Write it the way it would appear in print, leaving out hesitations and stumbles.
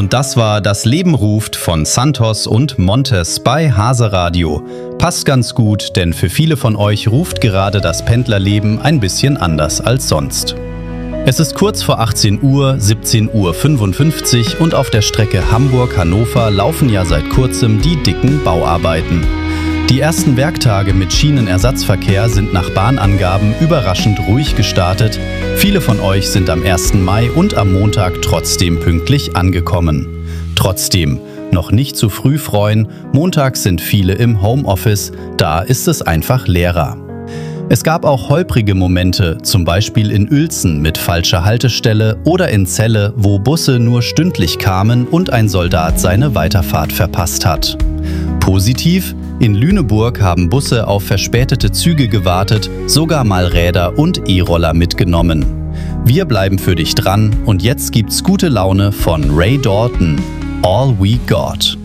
Und das war Das Leben ruft von Santos und Montes bei Hase Radio. Passt ganz gut, denn für viele von euch ruft gerade das Pendlerleben ein bisschen anders als sonst. Es ist kurz vor 18 Uhr, 17:55 Uhr und auf der Strecke Hamburg-Hannover laufen ja seit kurzem die dicken Bauarbeiten. Die ersten Werktage mit Schienenersatzverkehr sind nach Bahnangaben überraschend ruhig gestartet. Viele von euch sind am 1. Mai und am Montag trotzdem pünktlich angekommen. Trotzdem, noch nicht zu früh freuen, montags sind viele im Homeoffice, da ist es einfach leerer. Es gab auch holprige Momente, zum Beispiel in Uelzen mit falscher Haltestelle oder in Celle, wo Busse nur stündlich kamen und ein Soldat seine Weiterfahrt verpasst hat. Positiv: In Lüneburg haben Busse auf verspätete Züge gewartet, sogar mal Räder und E-Roller mitgenommen. Wir bleiben für dich dran und jetzt gibt's gute Laune von Ray Dalton. All We Got.